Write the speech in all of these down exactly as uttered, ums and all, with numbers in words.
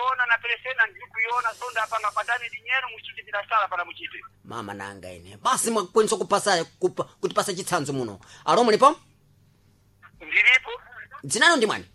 kuiona na presena ndi kuiona sonda hapa ngapatani dinero muchite bila sala para muchite. Mama nanga ine. Basi mwakwenso kupasa kupa, kutipasa chitsanzo muno. Alo mulipo? Ndilipo. Dzinano ndi mwani?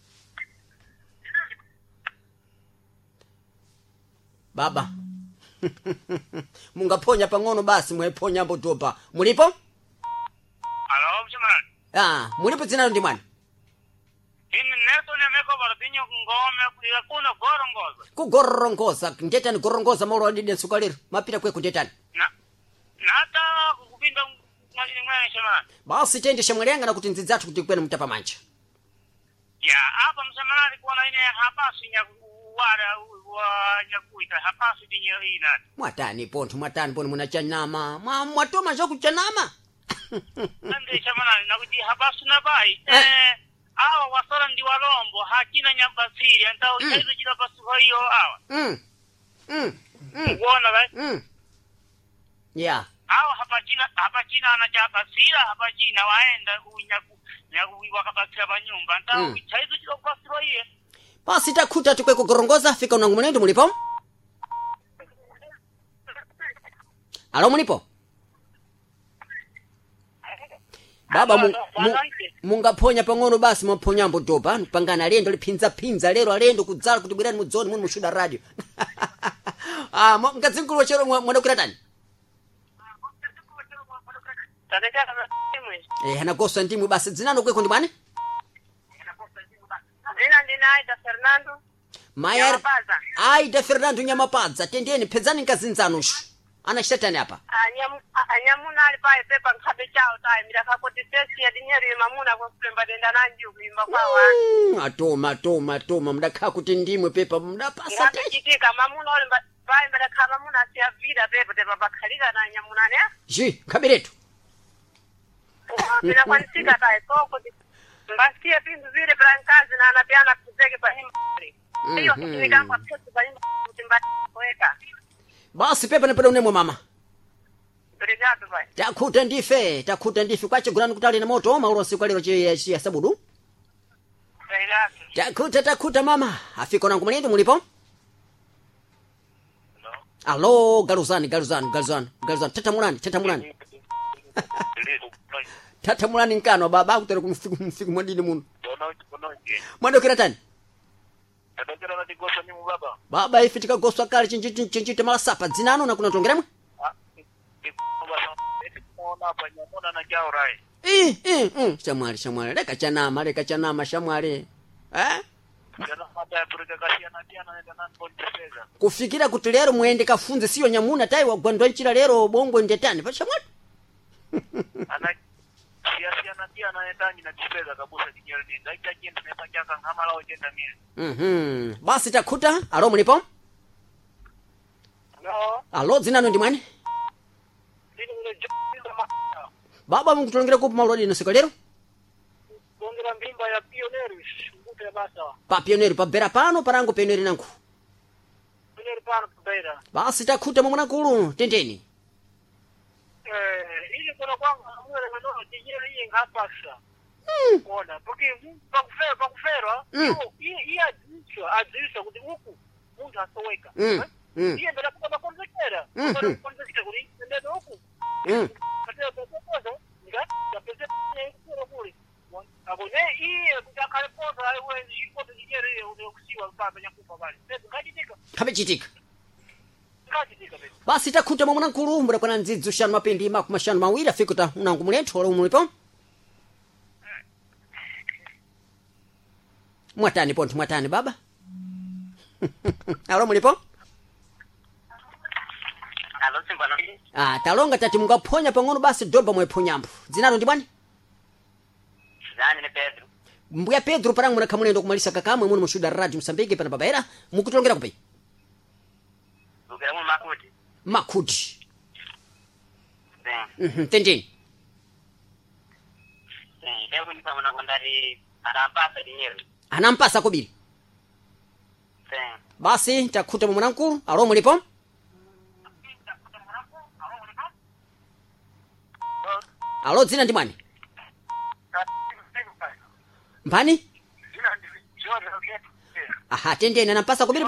Baba. Mungaponya pang'ono basi mweponya mbotopa. Mulipo? Alo mchimani. Ah, mulipo dzinano ndi mwani? Ini neto nemeko barabinyo ngome kuya kuna gorongoza. Ku gorongoza, ndetani gorongoza maulo andide sukaliro. Mapita kwe kundetani. Na nata kukupinda mwajini mwenye shemani. Basi tende shemwelenga na kuti nzidzathu kuti kwene mtapa mancha. Ya, hapa msemanari kuona ine hapa sinya wara wa nyakuita hapa sidinyo ina. Mwatani pontu mwatani poni munachanama. Mwa mwatoma joku chanama. Nande shemani nakuti hapa sunabai. Eh, eh awa wasora ndi walombo hakina nyambasiri antao mm. Chaizo jina basuho hiyo awa. Mm. Mm. Mm. Uona bai? Mm. Yeah. Awa hapa china hapa china anajabasira hapa china waenda unyaku nyaku wakabasira banyumba antao mm. Chaizo jina basuho hiyo. Basi takuta tukwe kugorongoza fika unangu mwenendo mulipo? Alo mulipo? Baba mu, mu, mungaponya pang'ono basi mwaponya mbotopa pangana alendo lipinza pinza lero alendo kudzala kuti bwerani mudzoni muni mushuda radio. Ah, ngadzinkulu wachero mwadokera tani? Tadeka kama timwe. Eh, hana gosa ndimu basi dzinano kweko ndi bwane? Zina ndina Aida Fernando. Mayar Aida Fernando Nyamapadza tendeni pedzani ngazinzano shu. Ana shetani hapa. Anyam anyamuna alipae pepa nkabe chao tai miraka koti tesi ya dinyeri mamuna kwa kulemba denda nanji kuimba kwa wani. Atoma atoma atoma mdaka kuti ndimwe pepa mdapasa tesi. Ngakitika mamuna ole mbae mdaka mamuna siya vida pepa tepa bakalika na anyamuna ne. Ji, kabiretu. Bila kwa nisika tai soko di. Mbasikia pindu zile brankazi na anapiana kuzeke pa himbari. Hiyo kutunika kwa pesi pa himbari kutimbari kuweka. Basi pepa nepeda unemwe mama. Obrigado pai. Takuta ndife, takuta ndife kwache gurani kutali na moto maulo siku lero che ya sabudu. Obrigado. Takuta takuta mama. Afiko nangu mwenendo mulipo? No. Alo, galuzani galuzani galuzani galuzani tata mulani tata mulani. Tata mulani nkano baba kutero kumfiku mfiku mwandini muno. Bono bono nje. Mwando kira tani? Ndakira na digosa ni mbaba. Baba ifitika goswa kali chinjiti chinjiti mala sapa dzinano na kuna tongeramo? Ah, ndikubasa ndikuona panyamona na jao rai. Eh eh eh shamwali shamwali leka chanama leka chanama shamwali. Eh? Jana mata turika kasia na tia na ndana ndipeza. Kufikira kuti lero muende kafunze siyo nyamuna tai wagwandwa nchira lero bongo ndetani pa shamwali. Ana sia na tia na ndani na ndipeza kabusa dinyeri ni ndaita jenda na pachaka ngama lao jenda mie. Mhm. Basi takuta alo mulipo? No. Alo dzinano ndi mwani? Baba mukutolongera kupu maulodi no sikolero? Tolongera mbimba ya pioneers mbuto ya basa. Pa pioneer pa bera pano parango pioneer nanku. Pioneer pano bera. Basi takuta mwana kulu tendeni. Eh, ile kuna kwangu mwele manono tijeri hii ngapasa. Mm. Ona, porque pakufera pakufera, yo hii adisho adisho kuti huku muntu asoweka. Mm. Mm. Iye mbele kwa makonzekera. Mm. Kwa konzekera kuri ndendo huku. Mm. Katika pesa nga ya pesa ni kuro kuri. Abone iye kutaka report aiwe shikoto tijeri unokusiwa baba nyakufa bali. Sasa ngajitika. Kabechitika. Ngajitika basi. Basi takuta mwana nkulu mbura kwa nzidzo shanu mapindi maku mashanu mawira fikuta unangu mulento olo mulipo? Mwatani pontu mwatani baba? Alo mulipo? Alo simbana. Ah, talonga tati mungaponya pang'ono basi doba mweponyambo. Zinalo ndi bwani? Zani ni Pedro. Mbuya Pedro parangu mwana kamunendo kumalisa kakamwe mwana mushuda radio Msambiki pana babaera mukutolongera kupi? Ugera mu makuti. Makuti. Eh. Mhm, tendeni. Eh, hebu nipa mwana kondari anampasa dinero. Anampasa kubiri. Eh. Basi takuta mwana nkulu alo mulipo? Alo dzina ndi mwani? Mpani? Aha, tendeni anampasa kubiri